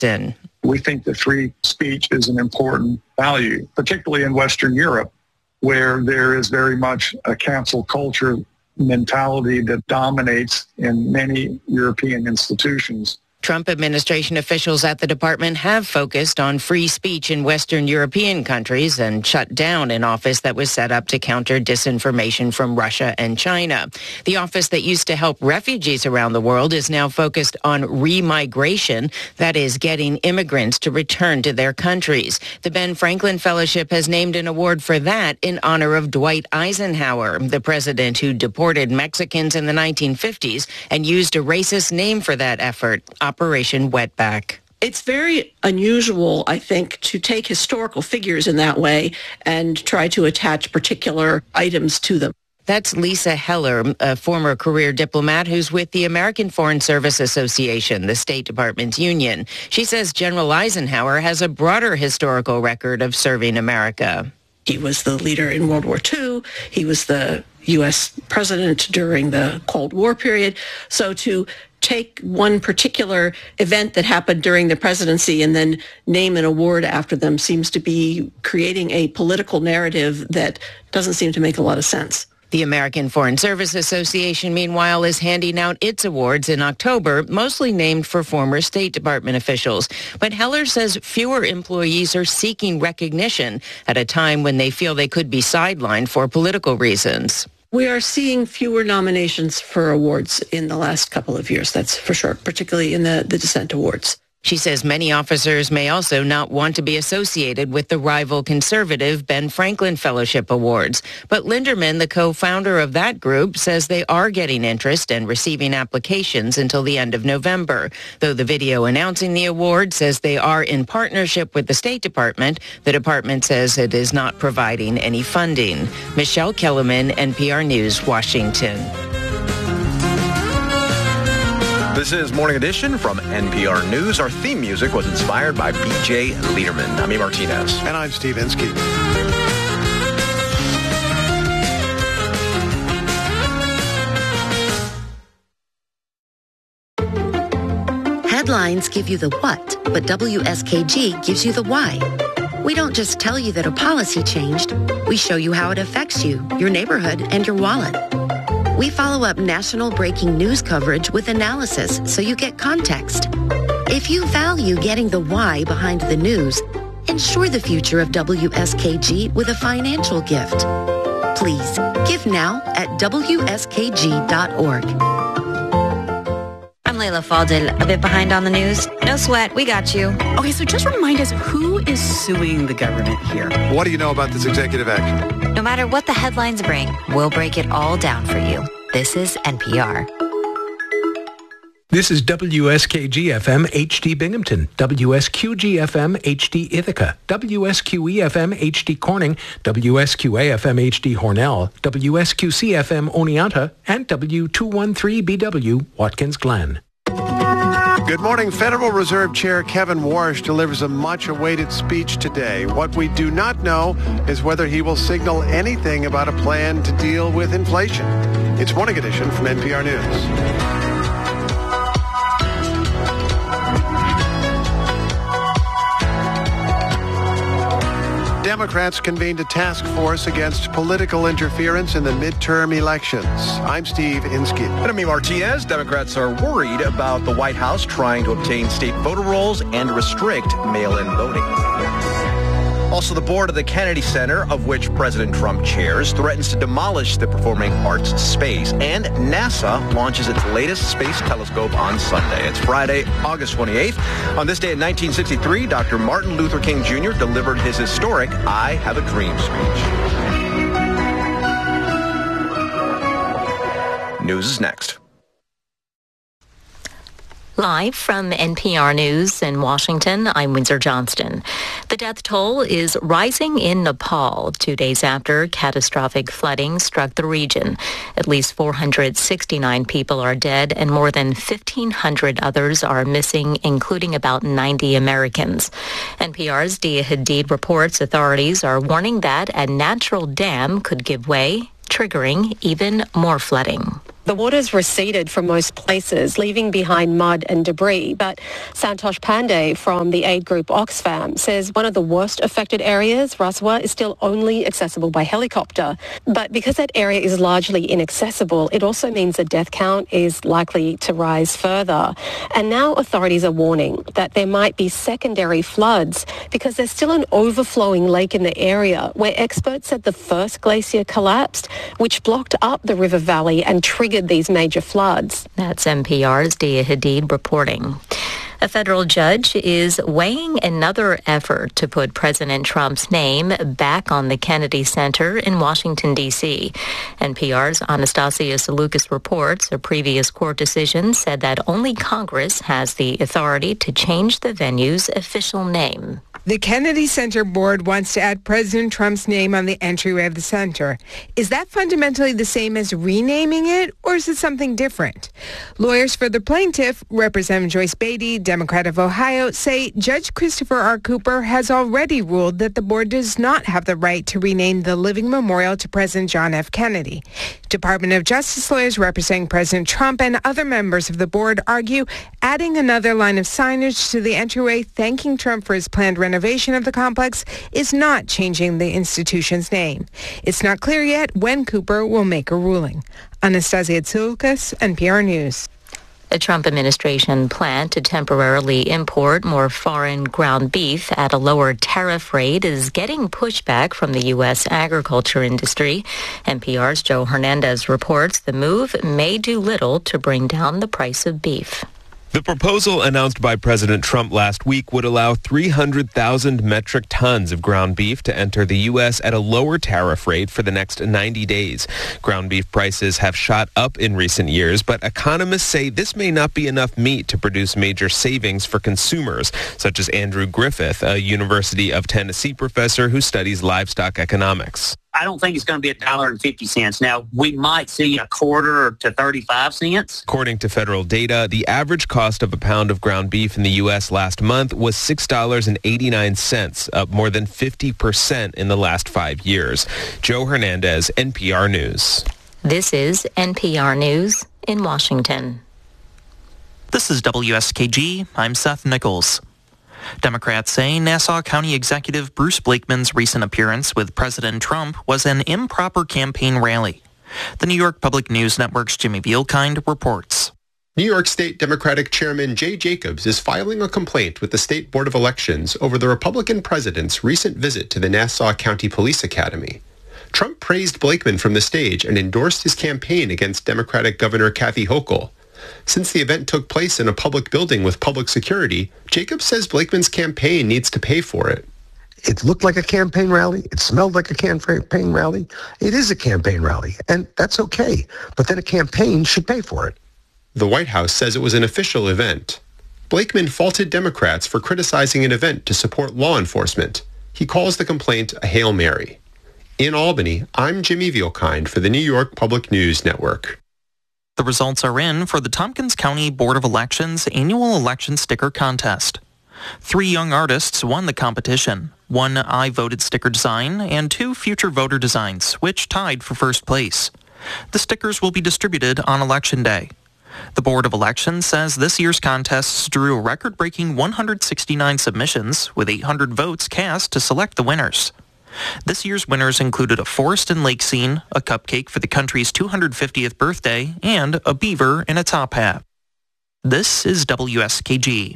Washington. We think that free speech is an important value, particularly in Western Europe, where there is very much a cancel culture mentality that dominates in many European institutions. Trump administration officials at the department have focused on free speech in Western European countries and shut down an office that was set up to counter disinformation from Russia and China. The office that used to help refugees around the world is now focused on remigration, that is, getting immigrants to return to their countries. The Ben Franklin Fellowship has named an award for that in honor of Dwight Eisenhower, the president who deported Mexicans in the 1950s and used a racist name for that effort, Operation Wetback. It's very unusual, I think, to take historical figures in that way and try to attach particular items to them. That's Lisa Heller, a former career diplomat who's with the American Foreign Service Association, the State Department's union. She says General Eisenhower has a broader historical record of serving America. He was the leader in World War II. He was the U.S. president during the Cold War period. So to take one particular event that happened during the presidency and then name an award after them seems to be creating a political narrative that doesn't seem to make a lot of sense. The American Foreign Service Association, meanwhile, is handing out its awards in October, mostly named for former State Department officials. But Heller says fewer employees are seeking recognition at a time when they feel they could be sidelined for political reasons. We are seeing fewer nominations for awards in the last couple of years, that's for sure, particularly in the dissent awards. She says many officers may also not want to be associated with the rival conservative Ben Franklin Fellowship Awards. But Linderman, the co-founder of that group, says they are getting interest and receiving applications until the end of November. Though the video announcing the award says they are in partnership with the State Department, the department says it is not providing any funding. Michelle Kellerman, NPR News, Washington. This is Morning Edition from NPR News. Our theme music was inspired by B.J. Liederman. I'm E. Martinez. And I'm Steve Inskeep. Headlines give you the what, but WSKG gives you the why. We don't just tell you that a policy changed. We show you how it affects you, your neighborhood, and your wallet. We follow up national breaking news coverage with analysis so you get context. If you value getting the why behind the news, ensure the future of WSKG with a financial gift. Please give now at WSKG.org. I'm Layla Faldil, a bit behind on the news. No sweat, we got you. Okay, so just remind us, who is suing the government here? What do you know about this executive action? No matter what the headlines bring, we'll break it all down for you. This is NPR. This is WSKG-FM HD Binghamton, WSQG-FM HD Ithaca, WSQE-FM HD Corning, WSQA-FM HD Hornell, WSQC-FM Oneonta, and W213BW Watkins Glen. Good morning. Federal Reserve Chair Kevin Warsh delivers a much-awaited speech today. What we do not know is whether he will signal anything about a plan to deal with inflation. It's Morning Edition from NPR News. Democrats convened a task force against political interference in the midterm elections. I'm Steve Inskeep. And I'm E. Martinez. Democrats are worried about the White House trying to obtain state voter rolls and restrict mail-in voting. Also, the board of the Kennedy Center, of which President Trump chairs, threatens to demolish the performing arts space. And NASA launches its latest space telescope on Sunday. It's Friday, August 28th. On this day in 1963, Dr. Martin Luther King Jr. delivered his historic I Have a Dream speech. News is next. Live from NPR News in Washington, I'm Windsor Johnston. The death toll is rising in Nepal 2 days after catastrophic flooding struck the region. At least 469 people are dead and more than 1,500 others are missing, including about 90 Americans. NPR's Dia Hadid reports authorities are warning that a natural dam could give way, triggering even more flooding. The water's receded from most places, leaving behind mud and debris. But Santosh Pandey from the aid group Oxfam says one of the worst affected areas, Raswa, is still only accessible by helicopter. But because that area is largely inaccessible, it also means the death count is likely to rise further. And now authorities are warning that there might be secondary floods because there's still an overflowing lake in the area where experts said the first glacier collapsed, which blocked up the river valley and triggered these major floods. That's NPR's Dia Hadid reporting. A federal judge is weighing another effort to put President Trump's name back on the Kennedy Center in Washington, D.C. NPR's Anastasia Salukas reports a previous court decision said that only Congress has the authority to change the venue's official name. The Kennedy Center board wants to add President Trump's name on the entryway of the center. Is that fundamentally the same as renaming it, or is it something different? Lawyers for the plaintiff, Representative Joyce Beatty, Democrat of Ohio, say Judge Christopher R. Cooper has already ruled that the board does not have the right to rename the living memorial to President John F. Kennedy. Department of Justice lawyers representing President Trump and other members of the board argue adding another line of signage to the entryway thanking Trump for his planned renovation of the complex is not changing the institution's name. It's not clear yet when Cooper will make a ruling. Anastasia Salukas, NPR News. The Trump administration plan to temporarily import more foreign ground beef at a lower tariff rate is getting pushback from the U.S. agriculture industry. NPR's Joe Hernandez reports the move may do little to bring down the price of beef. The proposal announced by President Trump last week would allow 300,000 metric tons of ground beef to enter the U.S. at a lower tariff rate for the next 90 days. Ground beef prices have shot up in recent years, but economists say this may not be enough meat to produce major savings for consumers, such as Andrew Griffith, a University of Tennessee professor who studies livestock economics. I don't think it's going to be $1.50. Now, we might see a quarter to 35 cents. According to federal data, the average cost of a pound of ground beef in the U.S. last month was $6.89, up more than 50% in the last 5 years. Joe Hernandez, NPR News. This is NPR News in Washington. This is WSKG. I'm Seth Nichols. Democrats say Nassau County Executive Bruce Blakeman's recent appearance with President Trump was an improper campaign rally. The New York Public News Network's Jimmy Vielkind reports. New York State Democratic Chairman Jay Jacobs is filing a complaint with the State Board of Elections over the Republican president's recent visit to the Nassau County Police Academy. Trump praised Blakeman from the stage and endorsed his campaign against Democratic Governor Kathy Hochul. Since the event took place in a public building with public security, Jacobs says Blakeman's campaign needs to pay for it. It looked like a campaign rally. It smelled like a campaign rally. It is a campaign rally, and that's okay. But then a campaign should pay for it. The White House says it was an official event. Blakeman faulted Democrats for criticizing an event to support law enforcement. He calls the complaint a Hail Mary. In Albany, I'm Jimmy Vielkind for the New York Public News Network. The results are in for the Tompkins County Board of Elections annual election sticker contest. 3 young artists won the competition, 1 I Voted sticker design and 2 future voter designs, which tied for first place. The stickers will be distributed on Election Day. The Board of Elections says this year's contests drew a record-breaking 169 submissions, with 800 votes cast to select the winners. This year's winners included a forest and lake scene, a cupcake for the country's 250th birthday, and a beaver in a top hat. This is WSKG.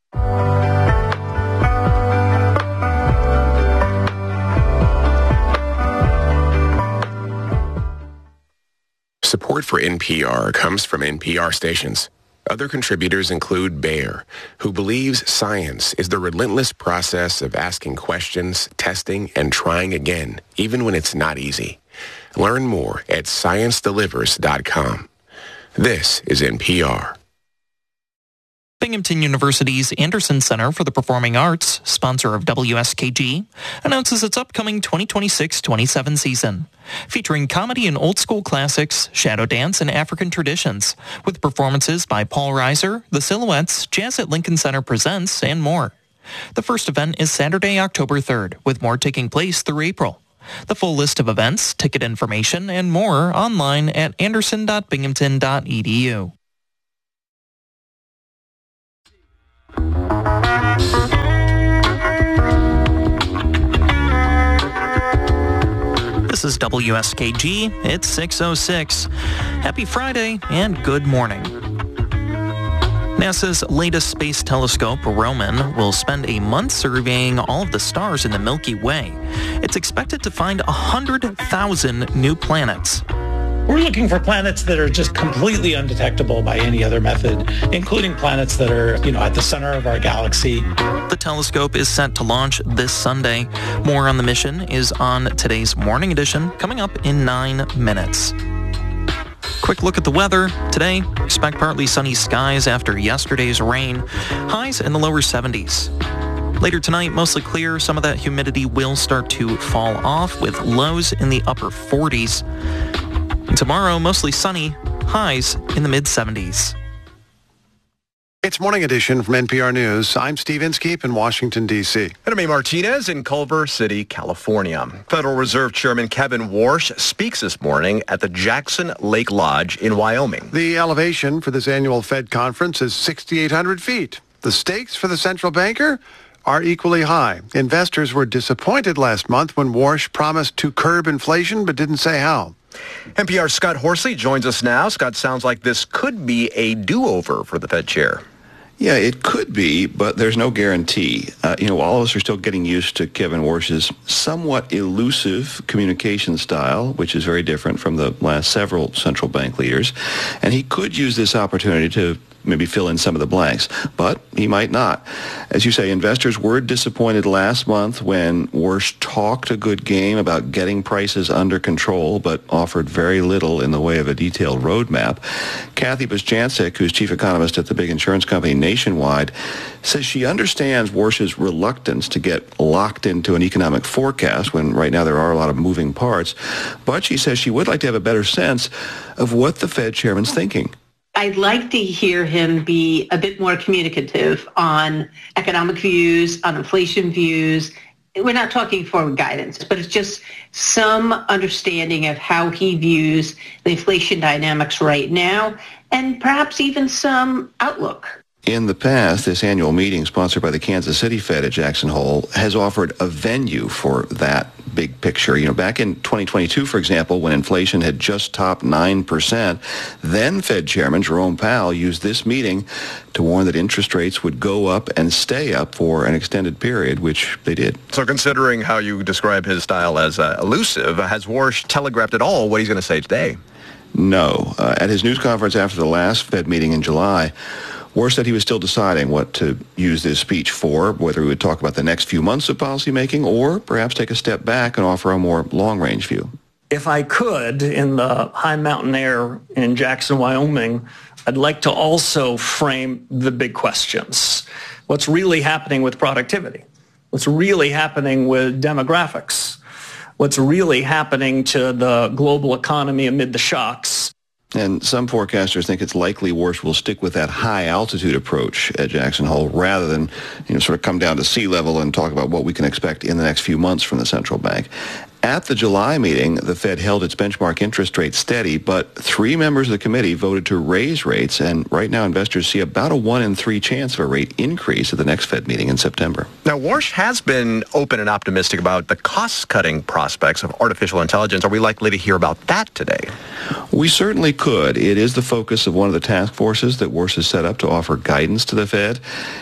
Support for NPR comes from NPR stations. Other contributors include Bayer, who believes science is the relentless process of asking questions, testing, and trying again, even when it's not easy. Learn more at ScienceDelivers.com. This is NPR. Binghamton University's Anderson Center for the Performing Arts, sponsor of WSKG, announces its upcoming 2026-27 season, featuring comedy and old school classics, shadow dance, and African traditions, with performances by Paul Reiser, The Silhouettes, Jazz at Lincoln Center Presents, and more. The first event is Saturday, October 3rd, with more taking place through April. The full list of events, ticket information, and more online at anderson.binghamton.edu. This is WSKG. It's 6:06. Happy Friday and good morning. NASA's latest space telescope, Roman, will spend a month surveying all of the stars in the Milky Way. It's expected to find 100,000 new planets. We're looking for planets that are just completely undetectable by any other method, including planets that are, at the center of our galaxy. The telescope is set to launch this Sunday. More on the mission is on today's Morning Edition, coming up in 9 minutes. Quick look at the weather. Today, expect partly sunny skies after yesterday's rain. Highs in the lower 70s. Later tonight, mostly clear. Some of that humidity will start to fall off with lows in the upper 40s. And tomorrow, mostly sunny. Highs in the mid-70s. It's Morning Edition from NPR News. I'm Steve Inskeep in Washington, D.C. And I'm A. Martinez in Culver City, California. Federal Reserve Chairman Kevin Warsh speaks this morning at the Jackson Lake Lodge in Wyoming. The elevation for this annual Fed conference is 6,800 feet. The stakes for the central banker are equally high. Investors were disappointed last month when Warsh promised to curb inflation but didn't say how. NPR's Scott Horsley joins us now. Scott, sounds like this could be a do-over for the Fed chair. Yeah, it could be, but there's no guarantee. All of us are still getting used to Kevin Warsh's somewhat elusive communication style, which is very different from the last several central bank leaders. And he could use this opportunity to maybe fill in some of the blanks, but he might not. As you say, investors were disappointed last month when Warsh talked a good game about getting prices under control, but offered very little in the way of a detailed roadmap. Kathy Bostjancic, who's chief economist at the big insurance company Nationwide, says she understands Warsh's reluctance to get locked into an economic forecast when right now there are a lot of moving parts, but she says she would like to have a better sense of what the Fed chairman's thinking. I'd like to hear him be a bit more communicative on economic views, on inflation views. We're not talking forward guidance, but it's just some understanding of how he views the inflation dynamics right now, and perhaps even some outlook. In the past, this annual meeting sponsored by the Kansas City Fed at Jackson Hole has offered a venue for that big picture. Back in 2022, for example, when inflation had just topped 9%, then Fed Chairman Jerome Powell used this meeting to warn that interest rates would go up and stay up for an extended period, which they did. So considering how you describe his style as elusive, has Warsh telegraphed at all what he's going to say today? No. At his news conference after the last Fed meeting in July, Warsh said he was still deciding what to use this speech for, whether he would talk about the next few months of policymaking or perhaps take a step back and offer a more long-range view. If I could, in the high mountain air in Jackson, Wyoming, I'd like to also frame the big questions. What's really happening with productivity? What's really happening with demographics? What's really happening to the global economy amid the shocks? And some forecasters think it's likely Warsh will stick with that high-altitude approach at Jackson Hole rather than sort of come down to sea level and talk about what we can expect in the next few months from the central bank. At the July meeting, the Fed held its benchmark interest rate steady, but 3 members of the committee voted to raise rates, and right now investors see about a 1 in 3 chance of a rate increase at the next Fed meeting in September. Now, Warsh has been open and optimistic about the cost-cutting prospects of artificial intelligence. Are we likely to hear about that today? We certainly could. It is the focus of one of the task forces that Warsh has set up to offer guidance to the Fed.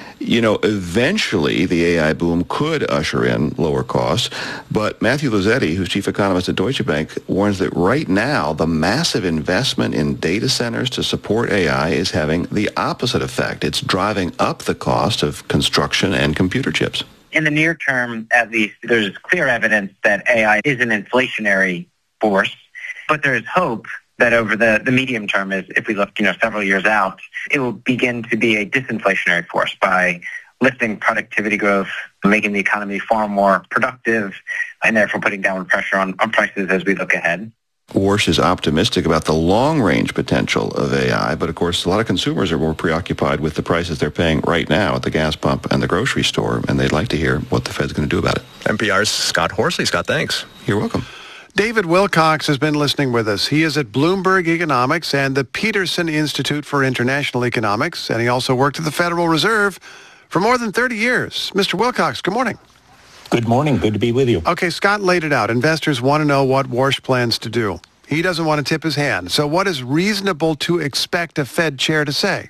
Eventually the AI boom could usher in lower costs, but Matthew Luzetti, who's chief economist at Deutsche Bank, warns that right now the massive investment in data centers to support AI is having the opposite effect. It's driving up the cost of construction and computer chips. In the near term, at least, there's clear evidence that AI is an inflationary force, but there's hope that over the medium term, if we look several years out, it will begin to be a disinflationary force by lifting productivity growth, making the economy far more productive, and therefore putting downward pressure on prices as we look ahead. Warsh is optimistic about the long-range potential of AI, but of course a lot of consumers are more preoccupied with the prices they're paying right now at the gas pump and the grocery store, and they'd like to hear what the Fed's going to do about it. NPR's Scott Horsley. Scott, thanks. You're welcome. David Wilcox has been listening with us. He is at Bloomberg Economics and the Peterson Institute for International Economics, and he also worked at the Federal Reserve for more than 30 years. Mr. Wilcox, good morning. Good morning. Good to be with you. Okay, Scott laid it out. Investors want to know what Warsh plans to do. He doesn't want to tip his hand. So what is reasonable to expect a Fed chair to say?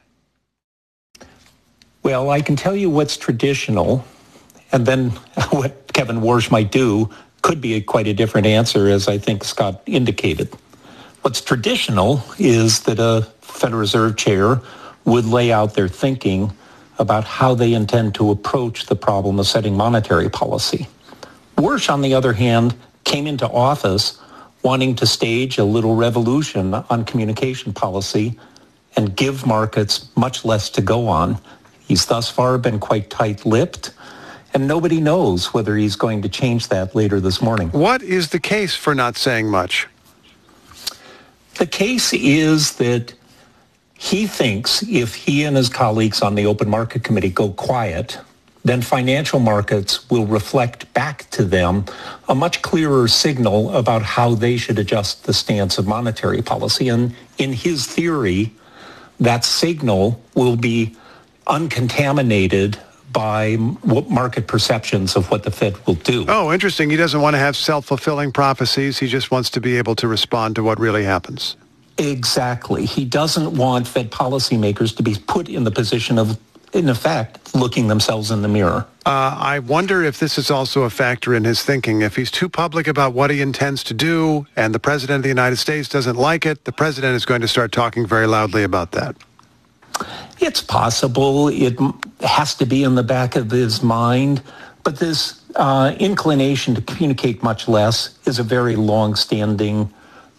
Well, I can tell you what's traditional, and then what Kevin Warsh might do could be quite a different answer, as I think Scott indicated. What's traditional is that a Federal Reserve chair would lay out their thinking about how they intend to approach the problem of setting monetary policy. Warsh, on the other hand, came into office wanting to stage a little revolution on communication policy and give markets much less to go on. He's thus far been quite tight-lipped, and nobody knows whether he's going to change that later this morning. What is the case for not saying much? The case is that he thinks if he and his colleagues on the Open Market Committee go quiet, then financial markets will reflect back to them a much clearer signal about how they should adjust the stance of monetary policy. And in his theory, that signal will be uncontaminated by market perceptions of what the Fed will do. Oh, interesting. He doesn't want to have self-fulfilling prophecies. He just wants to be able to respond to what really happens. Exactly. He doesn't want Fed policymakers to be put in the position of, in effect, looking themselves in the mirror. I wonder if this is also a factor in his thinking. If he's too public about what he intends to do and the President of the United States doesn't like it, the President is going to start talking very loudly about that. It's possible. It has to be in the back of his mind. But this inclination to communicate much less is a very long-standing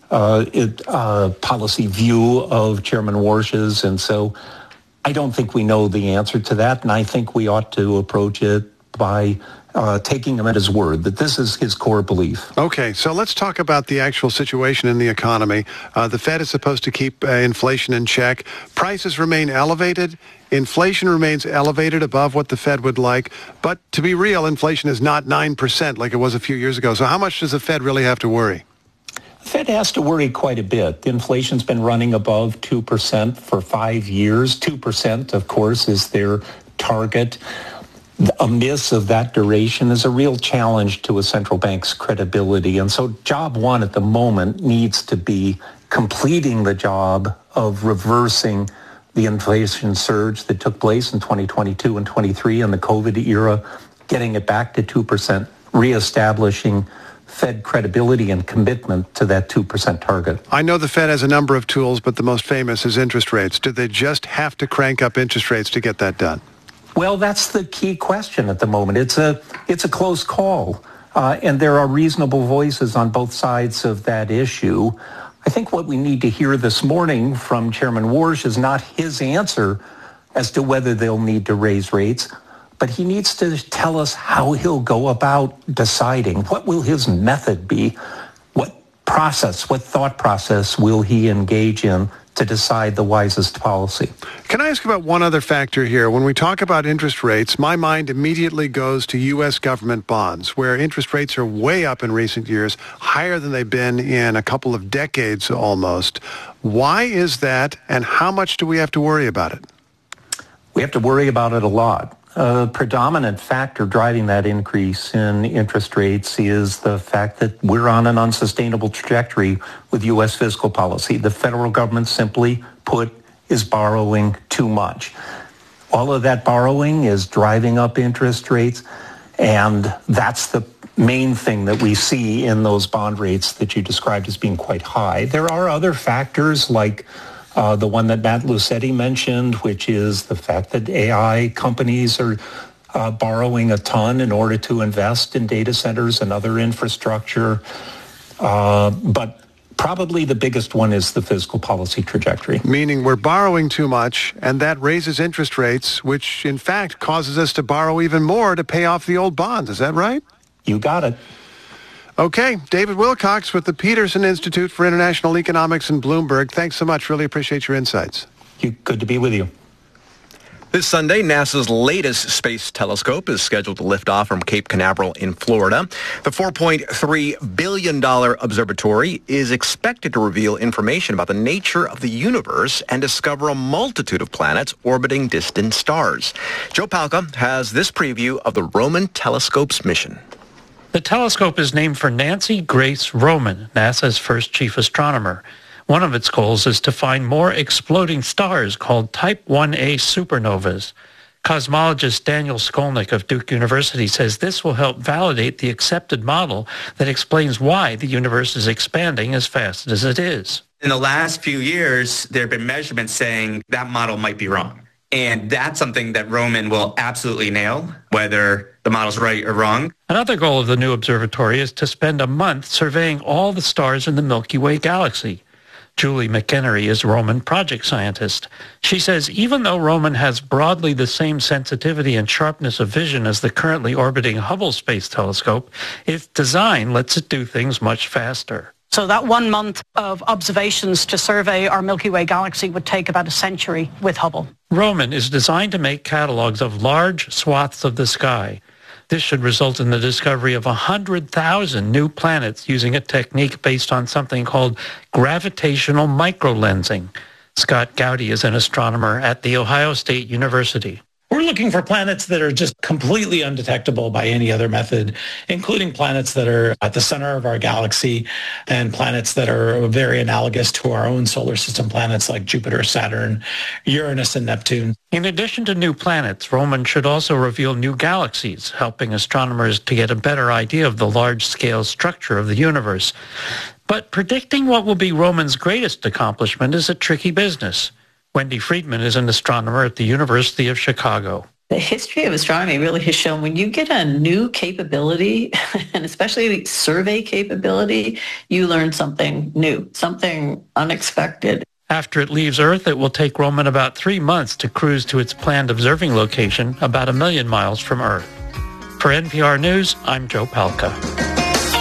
policy view of Chairman Warsh's. And so I don't think we know the answer to that. And I think we ought to approach it by taking him at his word, that this is his core belief. Okay, so let's talk about the actual situation in the economy. The Fed is supposed to keep inflation in check. Prices remain elevated. Inflation remains elevated above what the Fed would like. But to be real, inflation is not 9% like it was a few years ago. So how much does the Fed really have to worry? The Fed has to worry quite a bit. Inflation's been running above 2% for 5 years. 2%, of course, is their target. A miss of that duration is a real challenge to a central bank's credibility. And so job one at the moment needs to be completing the job of reversing the inflation surge that took place in 2022 and 23 in the COVID era, getting it back to 2%, reestablishing Fed credibility and commitment to that 2% target. I know the Fed has a number of tools, but the most famous is interest rates. Do they just have to crank up interest rates to get that done? Well, that's the key question at the moment. It's a close call, and there are reasonable voices on both sides of that issue. I think what we need to hear this morning from Chairman Warsh is not his answer as to whether they'll need to raise rates, but he needs to tell us how he'll go about deciding. What will his method be? What thought process will he engage in to decide the wisest policy? Can I ask about one other factor here? When we talk about interest rates, my mind immediately goes to U.S. government bonds, where interest rates are way up in recent years, higher than they've been in a couple of decades almost. Why is that, and how much do we have to worry about it? We have to worry about it a lot. A predominant factor driving that increase in interest rates is the fact that we're on an unsustainable trajectory with U.S. fiscal policy. The federal government, simply put, is borrowing too much. All of that borrowing is driving up interest rates, and that's the main thing that we see in those bond rates that you described as being quite high. There are other factors like the one that Matt Lucetti mentioned, which is the fact that AI companies are borrowing a ton in order to invest in data centers and other infrastructure. But probably the biggest one is the fiscal policy trajectory. Meaning we're borrowing too much, and that raises interest rates, which in fact causes us to borrow even more to pay off the old bonds. Is that right? You got it. Okay, David Wilcox with the Peterson Institute for International Economics in Bloomberg. Thanks so much. Really appreciate your insights. Good to be with you. This Sunday, NASA's latest space telescope is scheduled to lift off from Cape Canaveral in Florida. The $4.3 billion observatory is expected to reveal information about the nature of the universe and discover a multitude of planets orbiting distant stars. Joe Palca has this preview of the Roman telescope's mission. The telescope is named for Nancy Grace Roman, NASA's first chief astronomer. One of its goals is to find more exploding stars called Type 1a supernovas. Cosmologist Daniel Skolnick of Duke University says this will help validate the accepted model that explains why the universe is expanding as fast as it is. In the last few years, there have been measurements saying that model might be wrong. And that's something that Roman will absolutely nail, whether the model's right or wrong. Another goal of the new observatory is to spend a month surveying all the stars in the Milky Way galaxy. Julie McHenry is Roman project scientist. She says even though Roman has broadly the same sensitivity and sharpness of vision as the currently orbiting Hubble Space Telescope, its design lets it do things much faster. So that 1 month of observations to survey our Milky Way galaxy would take about a century with Hubble. Roman is designed to make catalogs of large swaths of the sky. This should result in the discovery of 100,000 new planets using a technique based on something called gravitational microlensing. Scott Gowdy is an astronomer at The Ohio State University. We're looking for planets that are just completely undetectable by any other method, including planets that are at the center of our galaxy and planets that are very analogous to our own solar system planets like Jupiter, Saturn, Uranus, and Neptune. In addition to new planets, Roman should also reveal new galaxies, helping astronomers to get a better idea of the large-scale structure of the universe. But predicting what will be Roman's greatest accomplishment is a tricky business. Wendy Friedman is an astronomer at the University of Chicago. The history of astronomy really has shown when you get a new capability, and especially survey capability, you learn something new, something unexpected. After it leaves Earth, it will take Roman about 3 months to cruise to its planned observing location about 1 million miles from Earth. For NPR News, I'm Joe Palca.